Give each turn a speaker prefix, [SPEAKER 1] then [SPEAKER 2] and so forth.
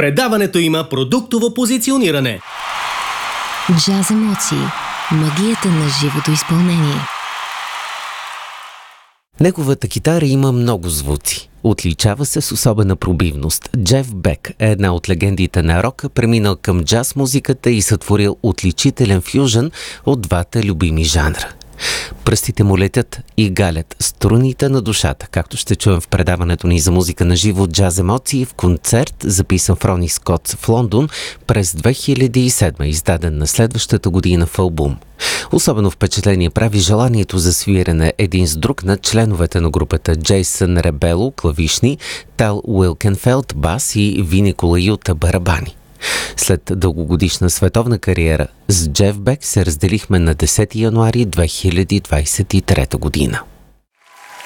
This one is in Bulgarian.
[SPEAKER 1] Предаването има продуктово позициониране.
[SPEAKER 2] Джаз емоции. Магията на живото изпълнение.
[SPEAKER 3] Неговата китара има много звуци. Отличава се с особена пробивност. Джеф Бек е една от легендите на рока, преминал към джаз музиката и сътворил отличителен фюжън от двата любими жанра. Пръстите му летят и галят струните на душата, както ще чуем в предаването ни за музика на живо Джаз емоции в концерт, записан в Рони Скотс в Лондон през 2007, издаден на следващата година в албум. Особено впечатление прави желанието за свирене един с друг на членовете на групата: Джейсън Ребело, клавишни, Тал Уилкенфелд, бас и Вини Колаюта, барабани. След дългогодишна световна кариера с Джеф Бек се разделихме на 10 януари 2023 година.